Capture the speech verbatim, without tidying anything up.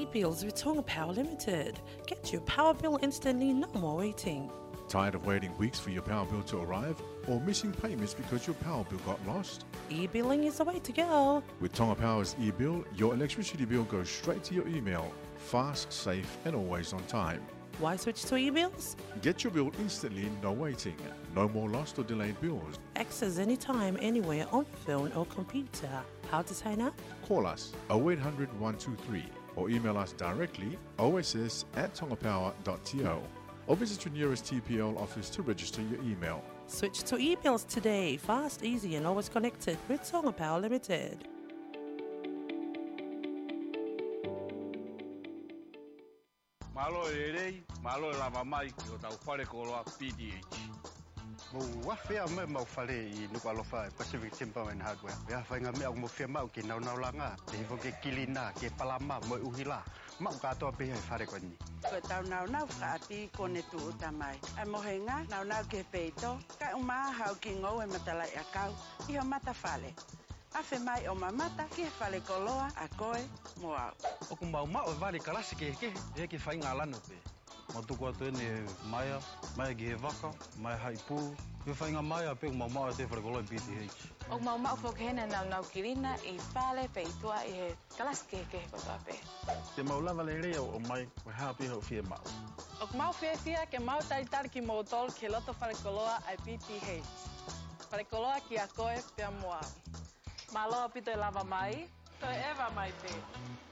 e-bills with Tonga Power Limited. Get your power bill instantly, no more waiting. Tired of waiting weeks for your power bill to arrive or missing payments because your power bill got lost? E-billing is the way to go. With Tonga Power's e-bill, your electricity bill goes straight to your email, fast, safe and always on time. Why switch to e-bills? Get your bill instantly, no waiting. No more lost or delayed bills. Access anytime, anywhere on phone or computer. How to sign up? Call us oh eight hundred, one two three or email us directly o s s at tongapower dot t o or visit your nearest T P L office to register your email. Switch to e-bills today. Fast, easy and always connected with Tonga Power Limited. Malo e rei, malo e lava mai ki o tau whare koroa P D H. Mo wafea me mau whare I nuku alofa e Pacific Timber and Hardware. Ea whainga mea mo whia mau ki nau nau langa. Te hivo ke kilina, ke palama, mo uhila. Mau katoa piha e whare koni. Ko tau nau nau whaapi kone tu utamai. Ai mohenga nau nau ke peito. Kai umaa hau ki ngau e matalai a kau. Iho mata whale. Awhi mai o mamata ki he whale koloa a koe mo au. O ku mau mau e wari karasi ke ke e ki whainga lano pe. Mo tuku atu ene e maia, maia ki he waka, maia hai pū. He whainga maia pe ku mau mau e te whare koloa P T H. O mau mau whokehena nau nau kirina I whale peitua I he karasi ke ke he kotoa pe. Te mau lava le rea o mai, koe hapi hau whia mau. O ku mau whia whia ke mau taritari ki mo tol ke loto whare koloa ai P T H. Whare koloa ki a koe pia moa. Maloa pito e lava mai, to e ewa mai pe.